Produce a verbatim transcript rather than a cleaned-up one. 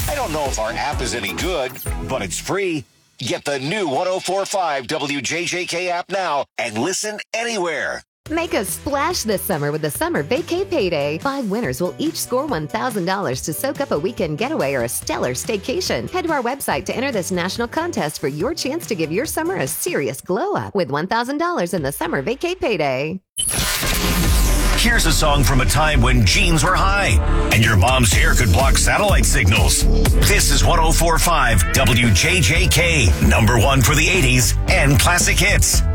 I don't know if our app is any good, but it's free. Get the new one oh four point five W J J K app now and listen anywhere. Make a splash this summer with the Summer Vacay Payday. Five winners will each score one thousand dollars to soak up a weekend getaway or a stellar staycation. Head to our website to enter this national contest for your chance to give your summer a serious glow up with one thousand dollars in the Summer Vacay Payday. Here's a song from a time when jeans were high and your mom's hair could block satellite signals. This is one oh four point five W J J K, number one for the eighties and classic hits.